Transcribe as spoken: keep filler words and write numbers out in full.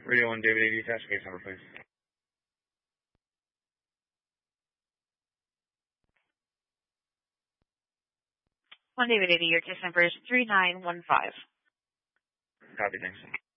Radio one, David eighty, attach case number, please. One David eighty, your case number is three nine one five. Copy, thanks.